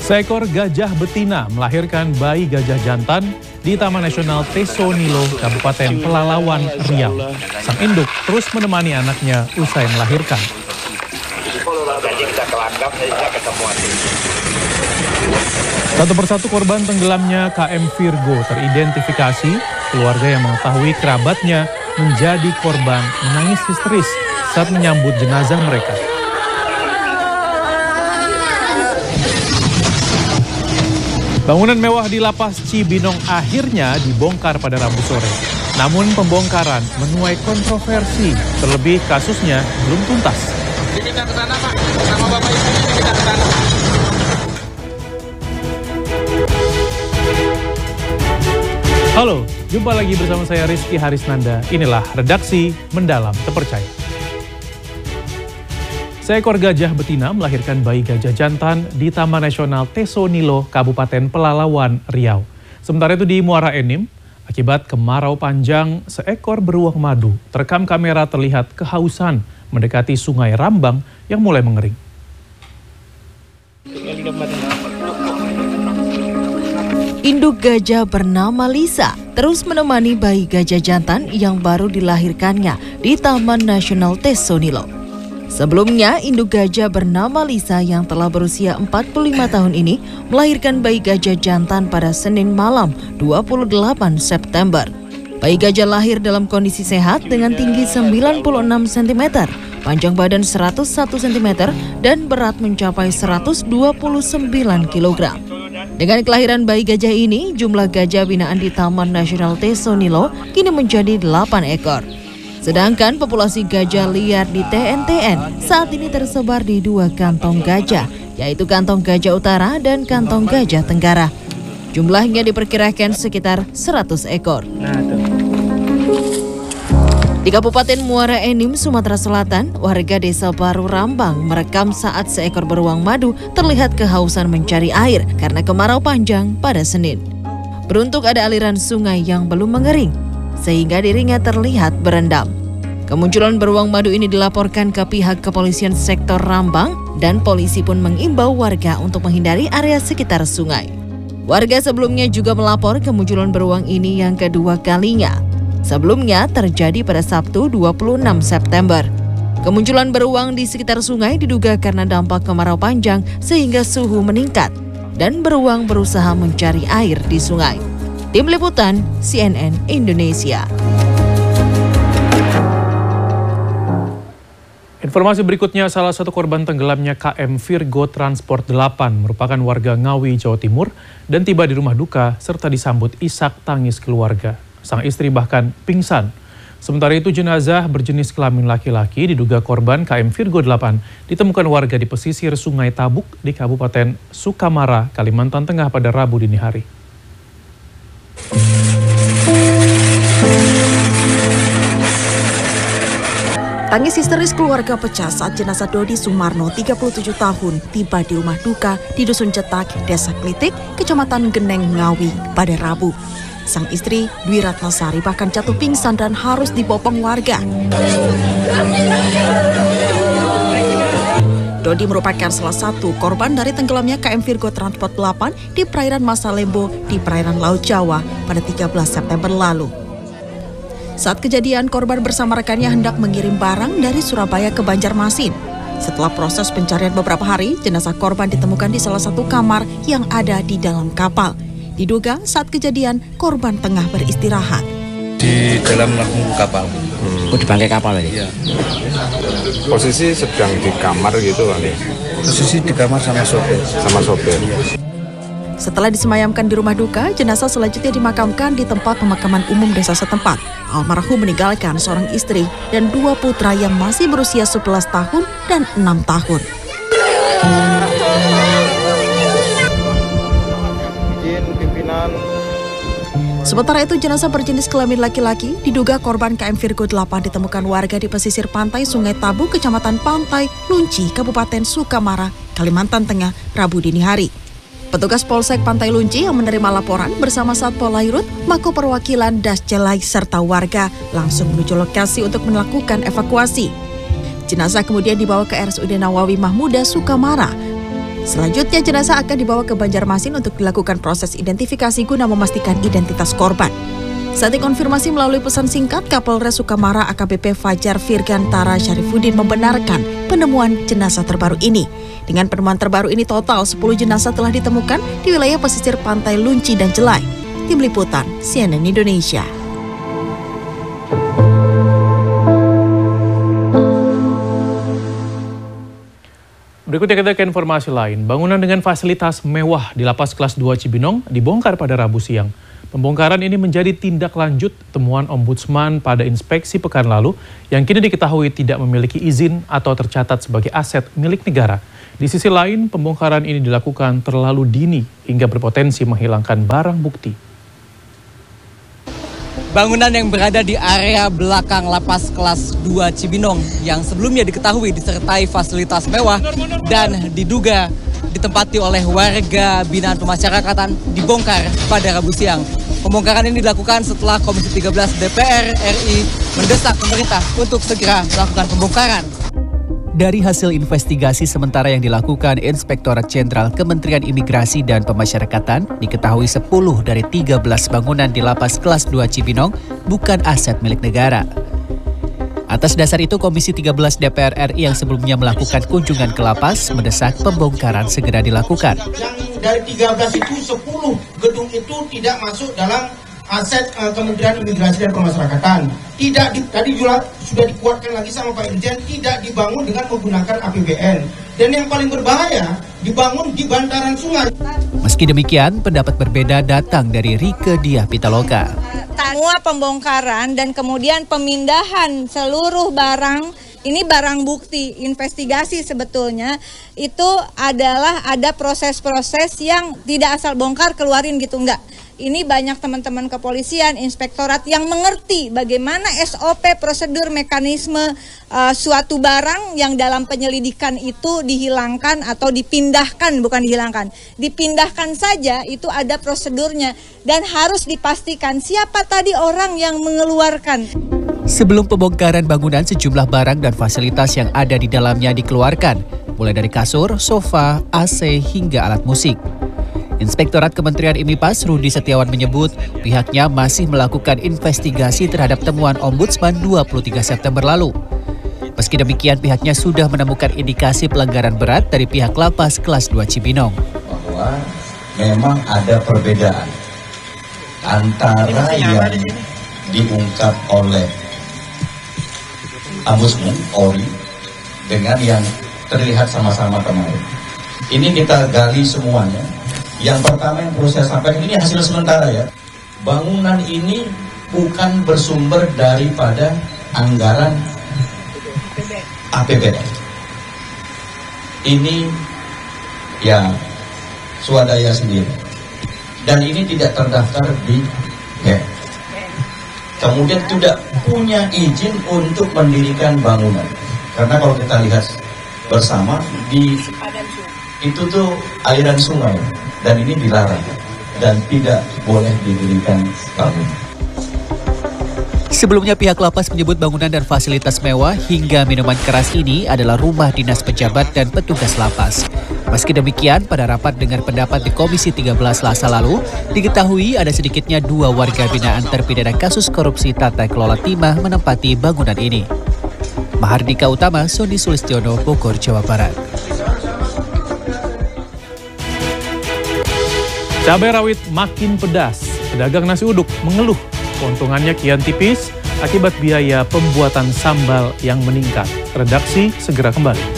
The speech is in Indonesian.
Seekor gajah betina melahirkan bayi gajah jantan di Taman Nasional Teso Nilo, Kabupaten Pelalawan, Riau. Sang induk terus menemani anaknya usai melahirkan. Satu persatu korban tenggelamnya KM Virgo teridentifikasi. Keluarga yang mengetahui kerabatnya menjadi korban menangis histeris saat menyambut jenazah mereka. Bangunan mewah di Lapas Cibinong akhirnya dibongkar pada Rabu sore. Namun pembongkaran menuai kontroversi, terlebih kasusnya belum tuntas. Kita ke sana, Pak. Sama Bapak Ibunya kita ke sana. Halo, jumpa lagi bersama saya Rizky Harisnanda. Inilah Redaksi Mendalam Terpercaya. Seekor gajah betina melahirkan bayi gajah jantan di Taman Nasional Teso Nilo, Kabupaten Pelalawan, Riau. Sementara itu di Muara Enim, akibat kemarau panjang, seekor beruang madu terekam kamera terlihat kehausan mendekati Sungai Rambang yang mulai mengering. Induk gajah bernama Lisa terus menemani bayi gajah jantan yang baru dilahirkannya di Taman Nasional Teso Nilo. Sebelumnya, induk gajah bernama Lisa yang telah berusia 45 tahun ini melahirkan bayi gajah jantan pada Senin malam 28 September. Bayi gajah lahir dalam kondisi sehat dengan tinggi 96 cm, panjang badan 101 cm, dan berat mencapai 129 kg. Dengan kelahiran bayi gajah ini, jumlah gajah binaan di Taman Nasional Teso Nilo kini menjadi 8 ekor. Sedangkan populasi gajah liar di TNTN saat ini tersebar di 2 kantong gajah, yaitu Kantong Gajah Utara dan Kantong Gajah Tenggara. Jumlahnya diperkirakan sekitar 100 ekor. Di Kabupaten Muara Enim, Sumatera Selatan, warga Desa Baru Rambang merekam saat seekor beruang madu terlihat kehausan mencari air karena kemarau panjang pada Senin. Beruntung ada aliran sungai yang belum mengering, sehingga dirinya terlihat berendam. Kemunculan beruang madu ini dilaporkan ke pihak kepolisian sektor Rambang dan polisi pun mengimbau warga untuk menghindari area sekitar sungai. Warga sebelumnya juga melapor kemunculan beruang ini yang kedua kalinya. Sebelumnya terjadi pada Sabtu 26 September. Kemunculan beruang di sekitar sungai diduga karena dampak kemarau panjang sehingga suhu meningkat dan beruang berusaha mencari air di sungai. Tim Liputan CNN Indonesia. Informasi berikutnya, salah satu korban tenggelamnya KM Virgo Transport 8 merupakan warga Ngawi, Jawa Timur dan tiba di rumah duka serta disambut isak tangis keluarga. Sang istri bahkan pingsan. Sementara itu jenazah berjenis kelamin laki-laki diduga korban KM Virgo 8 ditemukan warga di pesisir Sungai Tabuk di Kabupaten Sukamara, Kalimantan Tengah pada Rabu dini hari. Tangis histeris keluarga pecah saat jenazah Dodi Sumarno, 37 tahun, tiba di rumah duka di Dusun Cetak, Desa Klitik, Kecamatan Geneng, Ngawi, pada Rabu. Sang istri, Dwi Ratnasari, bahkan jatuh pingsan dan harus dibopong warga. Dodi merupakan salah satu korban dari tenggelamnya KM Virgo Transport 8 di perairan Masalembo di perairan Laut Jawa pada 13 September lalu. Saat kejadian, korban bersama rekannya hendak mengirim barang dari Surabaya ke Banjarmasin. Setelah proses pencarian beberapa hari, jenazah korban ditemukan di salah satu kamar yang ada di dalam kapal. Diduga saat kejadian, korban tengah beristirahat. Di dalam lambung kapal. Di bangkai kapal ya? Iya. Posisi sedang di kamar gitu kali. Posisi di kamar sama sopir. Setelah disemayamkan di rumah duka, jenazah selanjutnya dimakamkan di tempat pemakaman umum desa setempat. Almarhum meninggalkan seorang istri dan 2 putra yang masih berusia 11 tahun dan 6 tahun. Sementara itu, jenazah berjenis kelamin laki-laki diduga korban KM Virgo 8 ditemukan warga di pesisir pantai Sungai Tabuk, Kecamatan Pantai Lunci, Kabupaten Sukamara, Kalimantan Tengah, Rabu dini hari. Petugas Polsek Pantai Lunci yang menerima laporan bersama Satpol Lairut, Mako Perwakilan Dascelai serta warga langsung menuju lokasi untuk melakukan evakuasi. Jenazah kemudian dibawa ke RSUD Nawawi Mahmuda, Sukamara. Selanjutnya jenazah akan dibawa ke Banjarmasin untuk dilakukan proses identifikasi guna memastikan identitas korban. Saat dikonfirmasi melalui pesan singkat, Kapolres Sukamara AKBP Fajar Virgantara Syarifuddin membenarkan penemuan jenazah terbaru ini. Dengan penemuan terbaru ini total 10 jenazah telah ditemukan di wilayah pesisir pantai Lunci dan Jelai. Tim Liputan CNN Indonesia. Berikutnya kita ke informasi lain. Bangunan dengan fasilitas mewah di Lapas Kelas 2 Cibinong dibongkar pada Rabu siang. Pembongkaran ini menjadi tindak lanjut temuan Ombudsman pada inspeksi pekan lalu yang kini diketahui tidak memiliki izin atau tercatat sebagai aset milik negara. Di sisi lain, pembongkaran ini dilakukan terlalu dini hingga berpotensi menghilangkan barang bukti. Bangunan yang berada di area belakang Lapas Kelas 2 Cibinong yang sebelumnya diketahui disertai fasilitas mewah dan diduga ditempati oleh warga binaan pemasyarakatan dibongkar pada Rabu siang. Pembongkaran ini dilakukan setelah Komisi 13 DPR RI mendesak pemerintah untuk segera melakukan pembongkaran. Dari hasil investigasi sementara yang dilakukan Inspektorat Jenderal Kementerian Imigrasi dan Pemasyarakatan, diketahui 10 dari 13 bangunan di Lapas Kelas 2 Cibinong bukan aset milik negara. Atas dasar itu, Komisi 13 DPR RI yang sebelumnya melakukan kunjungan ke lapas mendesak pembongkaran segera dilakukan. Yang dari 13 itu 10 gedung itu tidak masuk dalam aset Kementerian Imigrasi dan Pemasyarakatan. Tadi juga sudah dikuatkan lagi sama Pak Irjen, tidak dibangun dengan menggunakan APBN. Dan yang paling berbahaya, dibangun di bantaran sungai. Meski demikian, pendapat berbeda datang dari Rike Diah Pitaloka. Semua pembongkaran dan kemudian pemindahan seluruh barang, ini barang bukti, investigasi sebetulnya, itu adalah ada proses-proses yang tidak asal bongkar keluarin gitu, enggak. Ini banyak teman-teman kepolisian, inspektorat yang mengerti bagaimana SOP, prosedur, mekanisme suatu barang yang dalam penyelidikan itu dihilangkan atau dipindahkan, bukan dihilangkan. Dipindahkan saja itu ada prosedurnya dan harus dipastikan siapa tadi orang yang mengeluarkan. Sebelum pembongkaran bangunan, sejumlah barang dan fasilitas yang ada di dalamnya dikeluarkan, mulai dari kasur, sofa, AC, hingga alat musik. Inspektorat Kementerian IMIPAS Rudi Setiawan menyebut pihaknya masih melakukan investigasi terhadap temuan Ombudsman 23 September lalu. Meski demikian, pihaknya sudah menemukan indikasi pelanggaran berat dari pihak Lapas Kelas 2 Cibinong. Bahwa memang ada perbedaan antara yang diungkap oleh Ombudsman Ori dengan yang terlihat sama-sama kemarin. Ini kita gali semuanya. Yang pertama yang perlu saya sampaikan, ini hasil sementara ya. Bangunan ini bukan bersumber daripada anggaran APBN. Ini ya swadaya sendiri. Dan ini tidak terdaftar di BEM. Kemudian tidak punya izin untuk mendirikan bangunan. Karena kalau kita lihat bersama itu tuh aliran sungai. Dan ini dilarang dan tidak boleh didirikan bangunan. Sebelumnya pihak lapas menyebut bangunan dan fasilitas mewah hingga minuman keras ini adalah rumah dinas pejabat dan petugas lapas. Meski demikian, pada rapat dengar pendapat di Komisi 13 Selasa lalu, diketahui ada sedikitnya 2 warga binaan terpidana kasus korupsi tata kelola timah menempati bangunan ini. Mahardika Utama, Sony Sulistiono, Bogor, Jawa Barat. Cabai rawit makin pedas, pedagang nasi uduk mengeluh keuntungannya kian tipis akibat biaya pembuatan sambal yang meningkat. Redaksi segera kembali.